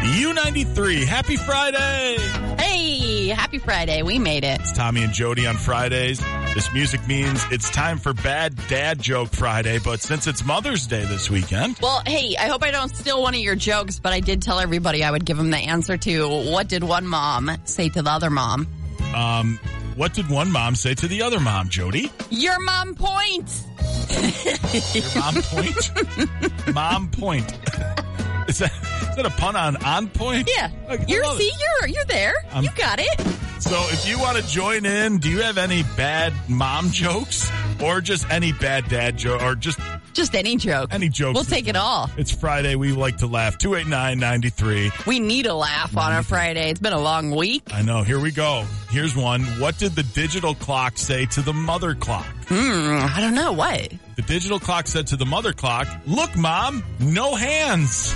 U93. Happy Friday. Hey, happy Friday. We made it. It's Tommy and Jody on Fridays. This music means it's time for Bad Dad Joke Friday, but since it's Mother's Day this weekend. Well, hey, I hope I don't steal one of your jokes, but I did tell everybody I would give them the answer to what did one mom say to the other mom? What did one mom say to the other mom, Jody? Your mom points. Your mom point? Mom point. Is that a pun on point? Yeah. You're there. You got it. So if you want to join in, do you have any bad mom jokes or just any bad dad joke or just any joke? Any jokes. We'll take it all. It's Friday. We like to laugh. 289-93. We need a laugh on a Friday. It's been a long week. I know. Here we go. Here's one. What did the digital clock say to the mother clock? I don't know. What? The digital clock said to the mother clock, "Look, Mom, no hands."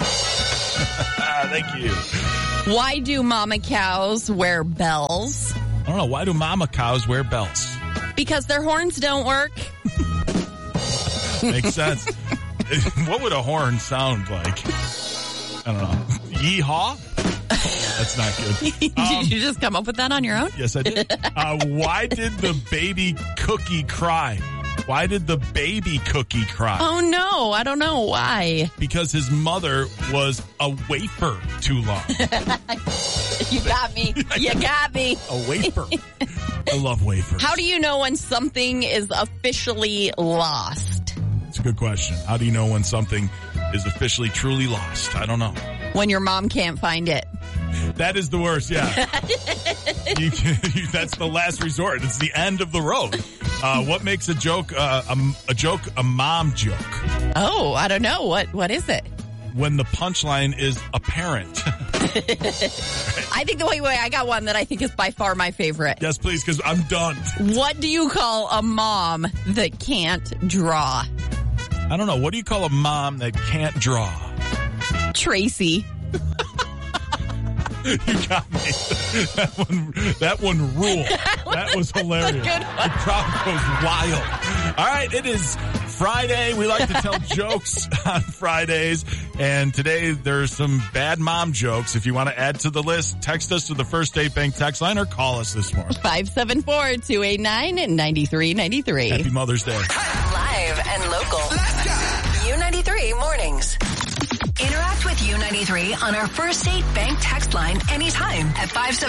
Thank you. Why do mama cows wear bells? I don't know. Why do mama cows wear bells? Because their horns don't work. Makes sense. What would a horn sound like? I don't know. Yeehaw? That's not good. Did you just come up with that on your own? Yes, I did. Why did the baby cookie cry? Why did the baby cookie cry? Oh, no. I don't know. Why? Because his mother was a wafer too long. You got me. You got me. A wafer. I love wafers. How do you know when something is officially lost? It's a good question. How do you know when something is officially truly lost? I don't know. When your mom can't find it. That is the worst, yeah. That's the last resort. It's the end of the road. What makes a joke a mom joke? Oh, I don't know. What is it? When the punchline is apparent. I think I got one that I think is by far my favorite. Yes, please, because I'm done. What do you call a mom that can't draw? I don't know. What do you call a mom that can't draw? Tracy. You got me. That one ruled. That was hilarious. The crowd goes wild. All right, it is Friday. We like to tell jokes on Fridays. And today there's some bad mom jokes. If you want to add to the list, text us to the First State Bank text line or call us this morning. 574-289-9393. Happy Mother's Day. Live and local. Let's go. U93 mornings. Interact with U93 on our First State Bank text line anytime at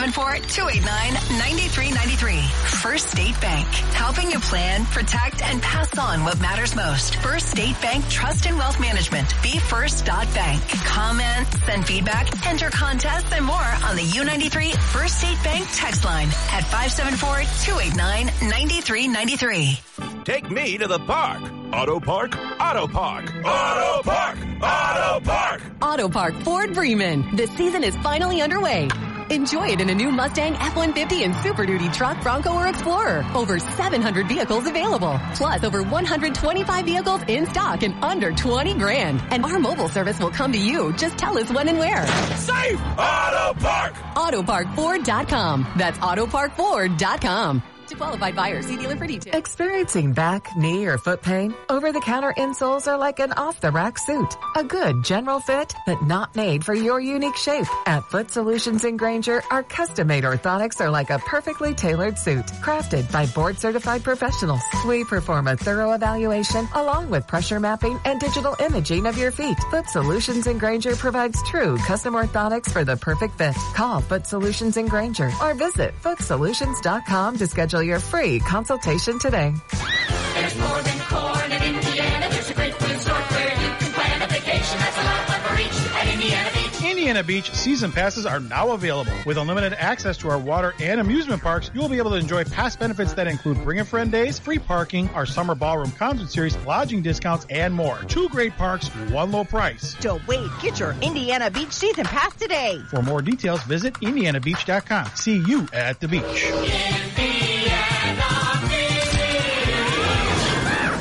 574-289-9393. First State Bank, helping you plan, protect, and pass on what matters most. First State Bank Trust and Wealth Management. BeFirst.bank. Comment, send feedback, enter contests, and more on the U93 First State Bank text line at 574-289-9393. Take me to the park. Auto Park, Auto Park, Auto Park, Auto Park. Auto Park Ford Bremen. The season is finally underway. Enjoy it in a new Mustang F-150 and Super Duty truck, Bronco, or Explorer. Over 700 vehicles available. Plus over 125 vehicles in stock and under $20,000. And our mobile service will come to you. Just tell us when and where. Safe Auto Park. AutoParkFord.com. That's AutoParkFord.com. To qualified buyers, see dealer for details. Experiencing back, knee, or foot pain? Over-the-counter insoles are like an off-the-rack suit. A good general fit, but not made for your unique shape. At Foot Solutions in Granger, our custom-made orthotics are like a perfectly tailored suit, crafted by board-certified professionals. We perform a thorough evaluation along with pressure mapping and digital imaging of your feet. Foot Solutions in Granger provides true custom orthotics for the perfect fit. Call Foot Solutions in Granger or visit footsolutions.com to schedule your free consultation today. There's more than corn in Indiana. There's a great resort where you can plan a vacation. That's a lot of fun for each at Indiana Beach. Indiana Beach season passes are now available. With unlimited access to our water and amusement parks, you will be able to enjoy past benefits that include Bring a Friend Days, free parking, our summer ballroom concert series, lodging discounts, and more. 2 great parks, 1 low price. Don't wait. Get your Indiana Beach season pass today. For more details, visit IndianaBeach.com. See you at the beach.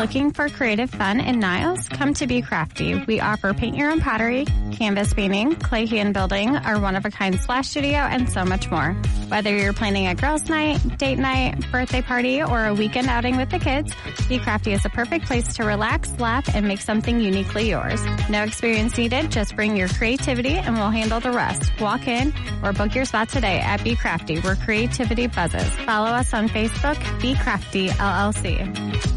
Looking for creative fun in Niles? Come to Be Crafty. We offer paint your own pottery, canvas painting, clay hand building, our one-of-a-kind splash studio, and so much more. Whether you're planning a girls' night, date night, birthday party, or a weekend outing with the kids, Be Crafty is a perfect place to relax, laugh, and make something uniquely yours. No experience needed, just bring your creativity and we'll handle the rest. Walk in or book your spot today at Be Crafty, where creativity buzzes. Follow us on Facebook, Be Crafty LLC.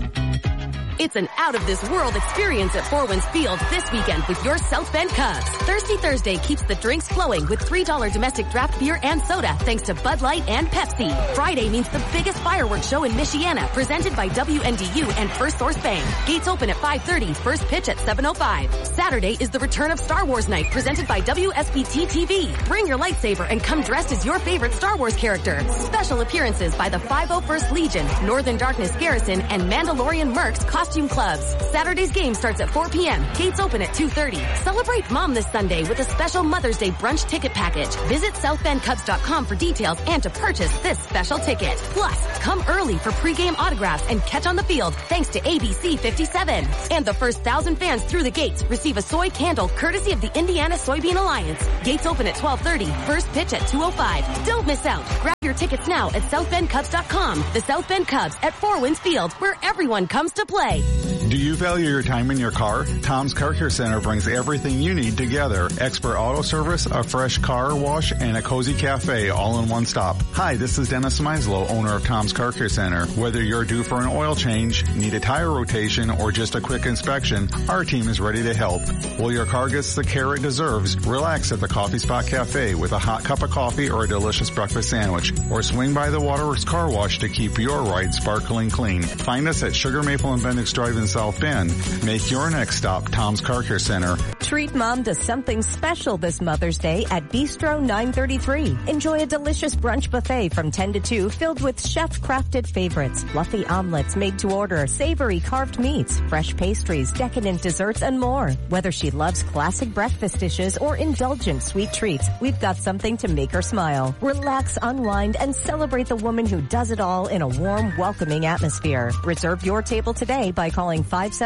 It's an out-of-this-world experience at Four Winds Field this weekend with your South Bend Cubs. Thirsty Thursday keeps the drinks flowing with $3 domestic draft beer and soda thanks to Bud Light and Pepsi. Friday means the biggest fireworks show in Michiana, presented by WNDU and First Source Bank. Gates open at 5:30, first pitch at 7:05. Saturday is the return of Star Wars Night, presented by WSBT TV. Bring your lightsaber and come dressed as your favorite Star Wars character. Special appearances by the 501st Legion, Northern Darkness Garrison, and Mandalorian Mercs costume clubs. Saturday's game starts at 4 p.m. Gates open at 2:30. Celebrate Mom this Sunday with a special Mother's Day brunch ticket package. Visit SouthBendCubs.com for details and to purchase this special ticket. Plus, come early for pregame autographs and catch on the field thanks to ABC 57. And the first 1,000 fans through the gates receive a soy candle courtesy of the Indiana Soybean Alliance. Gates open at 12:30. First pitch at 2:05. Don't miss out. Grab your tickets now at SouthBendCubs.com. The South Bend Cubs at Four Winds Field, where everyone comes to play. Do you value your time in your car? Tom's Car Care Center brings everything you need together. Expert auto service, a fresh car wash, and a cozy cafe all in one stop. Hi, this is Dennis Meislow, owner of Tom's Car Care Center. Whether you're due for an oil change, need a tire rotation, or just a quick inspection, our team is ready to help. While your car gets the care it deserves, relax at the Coffee Spot Cafe with a hot cup of coffee or a delicious breakfast sandwich. Or swing by the Waterworks Car Wash to keep your ride sparkling clean. Find us at Sugar Maple and Bendix Drive in South Bend. Make your next stop Tom's Car Care Center. Treat Mom to something special this Mother's Day at Bistro 933. Enjoy a delicious brunch buffet from 10 to 2 filled with chef-crafted favorites, fluffy omelets made to order, savory carved meats, fresh pastries, decadent desserts, and more. Whether she loves classic breakfast dishes or indulgent sweet treats, we've got something to make her smile. Relax, unwind, and celebrate the woman who does it all in a warm, welcoming atmosphere. Reserve your table today by calling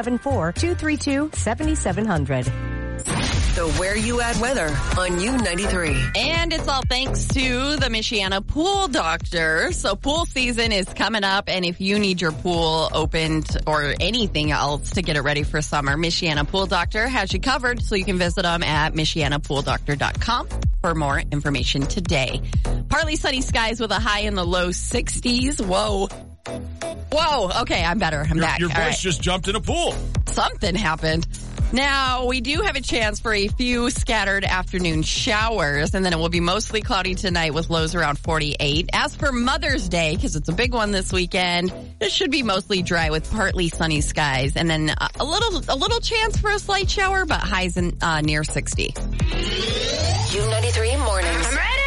574-232-7700. The Where You At weather on U93. And it's all thanks to the Michiana Pool Doctor. So pool season is coming up, and if you need your pool opened or anything else to get it ready for summer, Michiana Pool Doctor has you covered. So you can visit them at MichianaPoolDoctor.com for more information today. Partly sunny skies with a high in the low 60s. Whoa. Okay, I'm better. I'm back. Your voice just jumped in a pool. Something happened. Now, we do have a chance for a few scattered afternoon showers, and then it will be mostly cloudy tonight with lows around 48. As for Mother's Day, because it's a big one this weekend, it should be mostly dry with partly sunny skies, and then a little chance for a slight shower, but highs in near 60.